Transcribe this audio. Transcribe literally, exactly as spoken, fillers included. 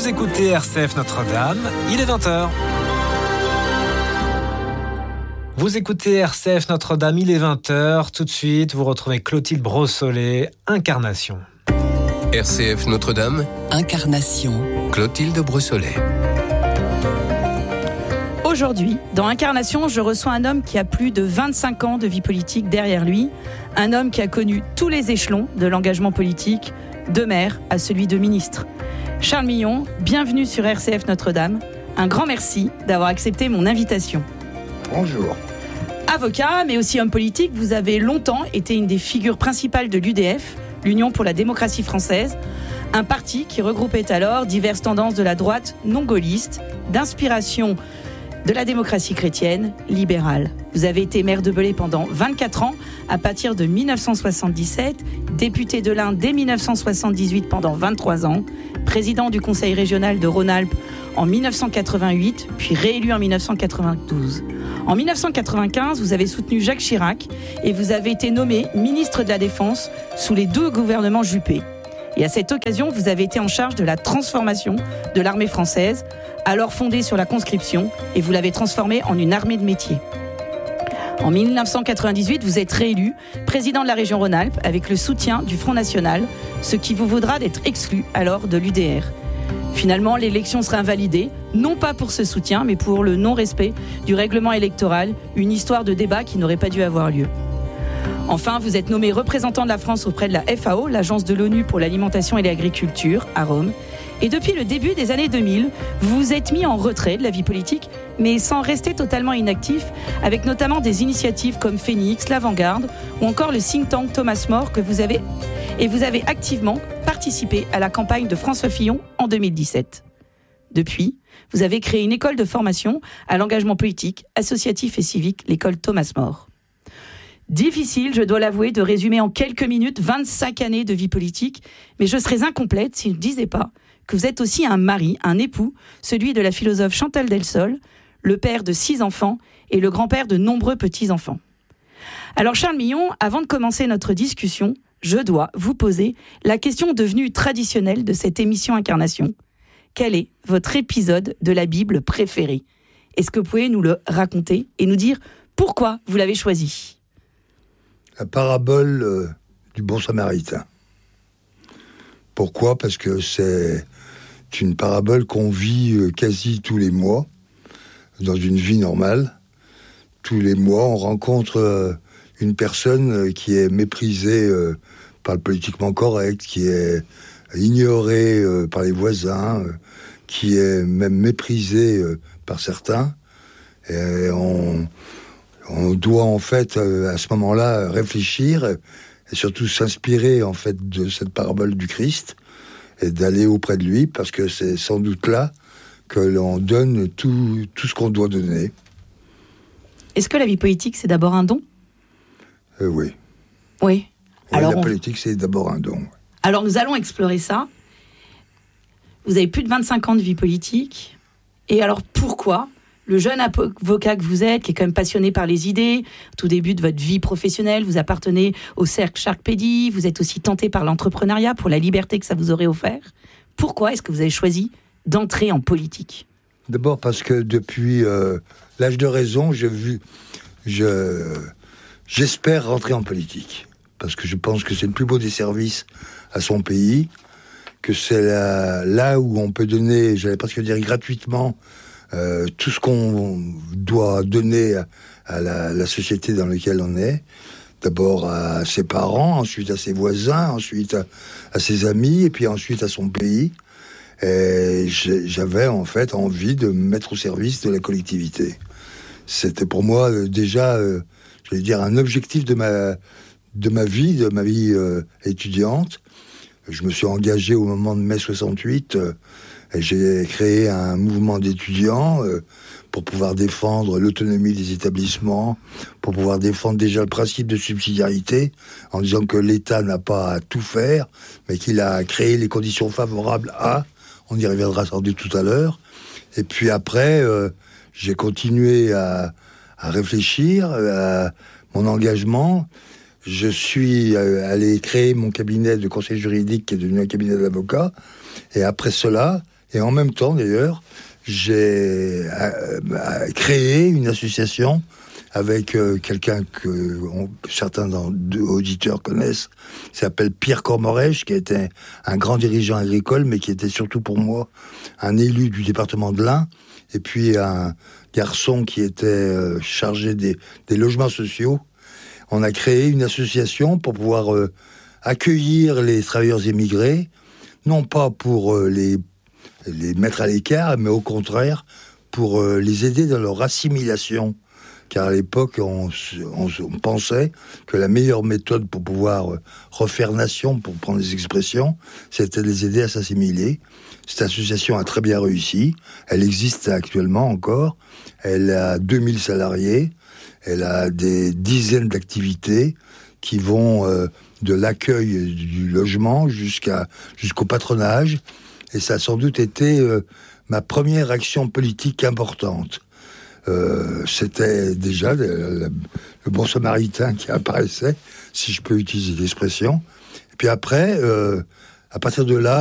Vous écoutez R C F Notre-Dame, il est vingt heures. Vous écoutez R C F Notre-Dame, il est vingt heures. Tout de suite, vous retrouvez Clotilde Brossolet, Incarnation. R C F Notre-Dame, Incarnation. Clotilde Brossolet. Aujourd'hui, dans Incarnation, je reçois un homme qui a plus de vingt-cinq ans de vie politique derrière lui. Un homme qui a connu tous les échelons de l'engagement politique, de maire à celui de ministre. Charles Millon, bienvenue sur R C F Notre-Dame. Un grand merci d'avoir accepté mon invitation. Bonjour. Avocat, mais aussi homme politique, vous avez longtemps été une des figures principales de l'U D F, l'Union pour la démocratie française, un parti qui regroupait alors diverses tendances de la droite non gaulliste, d'inspiration de la démocratie chrétienne libérale. Vous avez été maire de Belay pendant vingt-quatre ans, à partir de dix-neuf cent soixante-dix-sept, député de l'Ain dès dix-neuf cent soixante-dix-huit pendant vingt-trois ans, président du Conseil régional de Rhône-Alpes en dix-neuf cent quatre-vingt-huit, puis réélu en dix-neuf cent quatre-vingt-douze. En dix-neuf cent quatre-vingt-quinze, vous avez soutenu Jacques Chirac et vous avez été nommé ministre de la Défense sous les deux gouvernements Juppé. Et à cette occasion, vous avez été en charge de la transformation de l'armée française, alors fondée sur la conscription, et vous l'avez transformée en une armée de métier. En dix-neuf cent quatre-vingt-dix-huit, vous êtes réélu président de la région Rhône-Alpes avec le soutien du Front National, ce qui vous vaudra d'être exclu alors de l'U D R. Finalement, l'élection sera invalidée, non pas pour ce soutien, mais pour le non-respect du règlement électoral, une histoire de débat qui n'aurait pas dû avoir lieu. Enfin, vous êtes nommé représentant de la France auprès de la F A O, l'agence de l'ONU pour l'alimentation et l'agriculture, à Rome. Et depuis le début des années deux mille, vous vous êtes mis en retrait de la vie politique, mais sans rester totalement inactif, avec notamment des initiatives comme Phoenix, l'Avant-Garde, ou encore le think tank Thomas More, que vous avez, et vous avez activement participé à la campagne de François Fillon en deux mille dix-sept. Depuis, vous avez créé une école de formation à l'engagement politique, associatif et civique, l'école Thomas More. Difficile, je dois l'avouer, de résumer en quelques minutes vingt-cinq années de vie politique, mais je serais incomplète si je ne disais pas que vous êtes aussi un mari, un époux, celui de la philosophe Chantal Delsol, le père de six enfants et le grand-père de nombreux petits-enfants. Alors Charles Millon, avant de commencer notre discussion, je dois vous poser la question devenue traditionnelle de cette émission Incarnation. Quel est votre épisode de la Bible préféré ? Est-ce que vous pouvez nous le raconter et nous dire pourquoi vous l'avez choisi ? La parabole euh, du bon samaritain. Pourquoi ? Parce que c'est une parabole qu'on vit euh, quasi tous les mois, dans une vie normale. Tous les mois, on rencontre euh, une personne euh, qui est méprisée euh, par le politiquement correct, qui est ignorée euh, par les voisins, euh, qui est même méprisée euh, par certains. Et on... On doit en fait euh, à ce moment-là réfléchir et surtout s'inspirer en fait de cette parabole du Christ et d'aller auprès de lui parce que c'est sans doute là que l'on donne tout, tout ce qu'on doit donner. Est-ce que la vie politique c'est d'abord un don ? euh, Oui. Oui. Ouais, Alors la on... politique c'est d'abord un don. Alors nous allons explorer ça. Vous avez plus de vingt-cinq ans de vie politique. Et alors pourquoi ? Le jeune avocat que vous êtes, qui est quand même passionné par les idées, au tout début de votre vie professionnelle, vous appartenez au cercle Charpédie, vous êtes aussi tenté par l'entrepreneuriat pour la liberté que ça vous aurait offert. Pourquoi est-ce que vous avez choisi d'entrer en politique ? D'abord parce que depuis euh, l'âge de raison, j'ai vu, je, j'espère rentrer en politique. Parce que je pense que c'est le plus beau des services à son pays, que c'est la, là où on peut donner, j'allais presque dire gratuitement, Euh, tout ce qu'on doit donner à, à la, la société dans laquelle on est, d'abord à ses parents, ensuite à ses voisins, ensuite à, à ses amis, et puis ensuite à son pays. Et j'avais en fait envie de me mettre au service de la collectivité. C'était pour moi euh, déjà, euh, j'allais dire, un objectif de ma, de ma vie, de ma vie euh, étudiante. Je me suis engagé au moment de mai soixante-huit, euh, et j'ai créé un mouvement d'étudiants euh, pour pouvoir défendre l'autonomie des établissements, pour pouvoir défendre déjà le principe de subsidiarité, en disant que l'État n'a pas à tout faire, mais qu'il a créé les conditions favorables à, on y reviendra sans doute tout à l'heure. Et puis après, euh, j'ai continué à, à réfléchir à mon engagement. Je suis allé créer mon cabinet de conseil juridique qui est devenu un cabinet d'avocats. Et après cela, Et en même temps, d'ailleurs, j'ai euh, créé une association avec euh, quelqu'un que on, certains auditeurs connaissent, qui s'appelle Pierre Cormorèche, qui était un grand dirigeant agricole, mais qui était surtout pour moi un élu du département de l'Ain, et puis un garçon qui était euh, chargé des, des logements sociaux. On a créé une association pour pouvoir euh, accueillir les travailleurs émigrés, non pas pour euh, les, les mettre à l'écart, mais au contraire pour euh, les aider dans leur assimilation. Car à l'époque, on, on, on pensait que la meilleure méthode pour pouvoir refaire nation, pour prendre les expressions, c'était de les aider à s'assimiler. Cette association a très bien réussi. Elle existe actuellement encore. Elle a deux mille salariés. Elle a des dizaines d'activités qui vont euh, de l'accueil du logement jusqu'à, jusqu'au patronage. Et ça a sans doute été euh, ma première action politique importante. Euh, c'était déjà le, le, le bon samaritain qui apparaissait, si je peux utiliser l'expression. Et puis après, euh, à partir de là,